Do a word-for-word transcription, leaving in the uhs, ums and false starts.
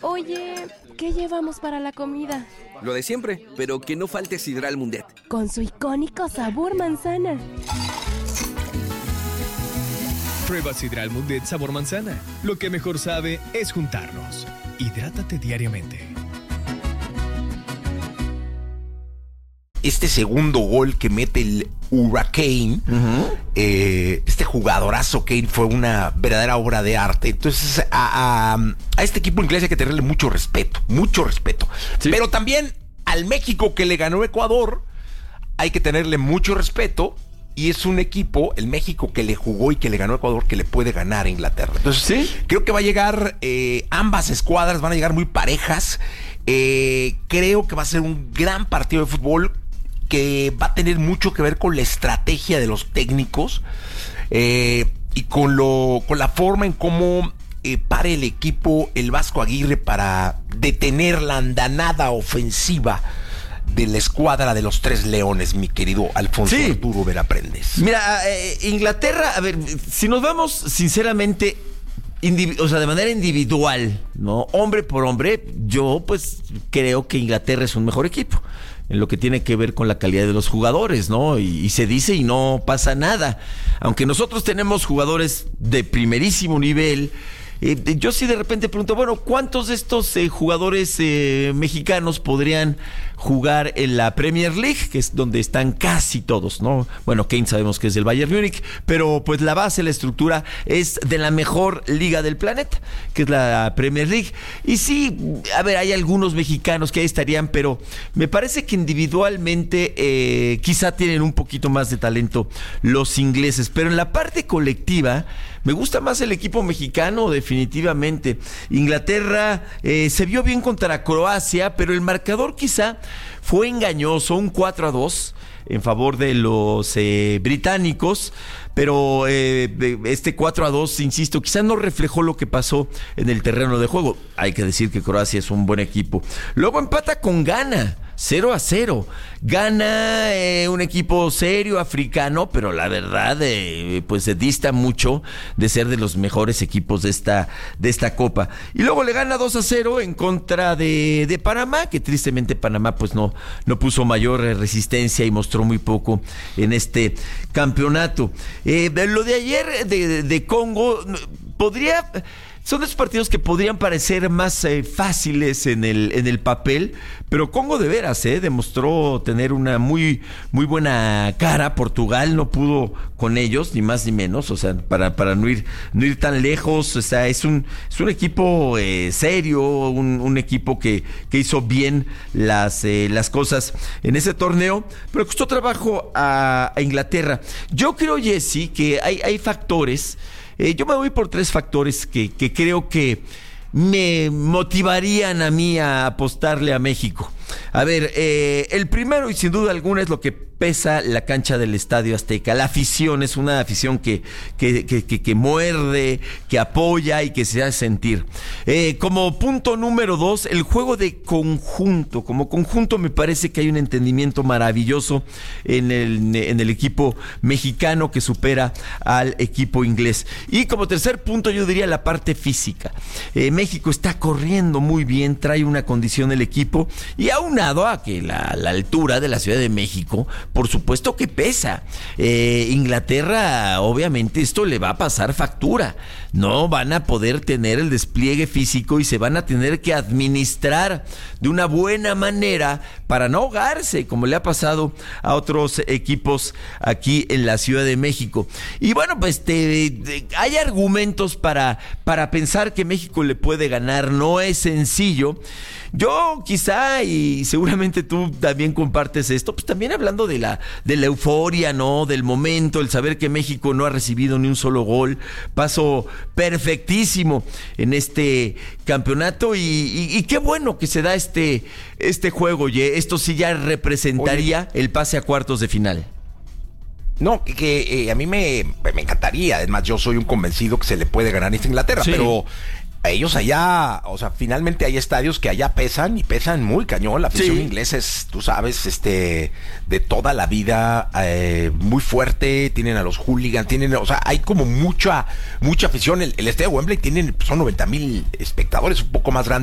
Oye, ¿qué llevamos para la comida? Lo de siempre, pero que no falte Sidral Mundet. Con su icónico sabor manzana. Prueba Sidral Mundet sabor manzana. Lo que mejor sabe es juntarnos. Hidrátate diariamente. Este segundo gol que mete el Hurricane, uh-huh. eh, este jugadorazo Kane fue una verdadera obra de arte. Entonces a, a, a este equipo inglés hay que tenerle mucho respeto, mucho respeto. Sí. Pero también al México que le ganó a Ecuador hay que tenerle mucho respeto. Y es un equipo, el México que le jugó y que le ganó a Ecuador, que le puede ganar a Inglaterra. Entonces ¿sí? creo que va a llegar, eh, ambas escuadras van a llegar muy parejas. Eh, creo que va a ser un gran partido de fútbol que va a tener mucho que ver con la estrategia de los técnicos eh, y con lo con la forma en cómo eh, pare el equipo el Vasco Aguirre para detener la andanada ofensiva de la escuadra de los Tres Leones, mi querido Alfonso sí. Arturo Vera Prendes. Mira, eh, Inglaterra, a ver, si nos vamos sinceramente, indiv- o sea, de manera individual, ¿no? Hombre por hombre, yo pues creo que Inglaterra es un mejor equipo en lo que tiene que ver con la calidad de los jugadores, ¿no? Y, y se dice y no pasa nada. Aunque nosotros tenemos jugadores de primerísimo nivel, eh, yo sí de repente pregunto, bueno, ¿cuántos de estos eh, jugadores eh, mexicanos podrían jugar en la Premier League, que es donde están casi todos, ¿no? Bueno, Kane sabemos que es del Bayern Múnich, pero pues la base, la estructura es de la mejor liga del planeta, que es la Premier League. Y sí, a ver, hay algunos mexicanos que ahí estarían, pero me parece que individualmente eh, quizá tienen un poquito más de talento los ingleses, pero en la parte colectiva me gusta más el equipo mexicano, definitivamente. Inglaterra eh, se vio bien contra Croacia, pero el marcador quizá fue engañoso, un cuatro a dos en favor de los eh, británicos, pero eh, este cuatro a dos, insisto, quizá no reflejó lo que pasó en el terreno de juego. Hay que decir que Croacia es un buen equipo. Luego empata con Ghana, cero a cero. Gana eh, un equipo serio, africano, pero la verdad, eh, pues se dista mucho de ser de los mejores equipos de esta, de esta Copa. Y luego le gana dos a cero en contra de, de Panamá, que tristemente Panamá pues no, no puso mayor resistencia y mostró muy poco en este campeonato. Eh, lo de ayer de, de Congo podría... Son esos partidos que podrían parecer más eh, fáciles en el, en el papel, pero Congo de veras eh, demostró tener una muy, muy buena cara. Portugal no pudo con ellos, ni más ni menos, o sea, para, para no ir, no ir tan lejos. O sea, es un, es un equipo eh, serio, un, un equipo que, que hizo bien las, eh, las cosas en ese torneo, pero costó trabajo a, a Inglaterra. Yo creo, Jesse, que hay, hay factores. Eh, yo me voy por tres factores que, que creo que me motivarían a mí a apostarle a México. A ver, eh, el primero y sin duda alguna es lo que pesa la cancha del Estadio Azteca. La afición es una afición que, que, que, que, que muerde, que apoya y que se hace sentir. Eh, como punto número dos, el juego de conjunto. Como conjunto me parece que hay un entendimiento maravilloso en el, en el equipo mexicano que supera al equipo inglés. Y como tercer punto yo diría la parte física. Eh, México está corriendo muy bien, trae una condición el equipo y aunado a que la, la altura de la Ciudad de México, por supuesto que pesa. Eh, Inglaterra, obviamente, esto le va a pasar factura. No van a poder tener el despliegue físico y se van a tener que administrar de una buena manera para no ahogarse, como le ha pasado a otros equipos aquí en la Ciudad de México. Y bueno, pues te, te, hay argumentos para, para pensar que México le puede ganar. No es sencillo. Yo quizá, y seguramente tú también compartes esto, pues también hablando de la, de la euforia, ¿no? Del momento, el saber que México no ha recibido ni un solo gol, paso perfectísimo en este campeonato y, y, y qué bueno que se da este, este juego, oye, esto sí ya representaría Oye. el pase a cuartos de final. No, que, que eh, a mí me, me encantaría, además yo soy un convencido que se le puede ganar a Inglaterra, sí. pero... ellos allá, o sea, finalmente hay estadios que allá pesan y pesan muy cañón. La afición sí. inglesa es, tú sabes, este, de toda la vida, eh, muy fuerte. Tienen a los hooligans, tienen, o sea, hay como mucha, mucha afición. El, el estadio de Wembley tienen, son noventa mil espectadores, un poco más grande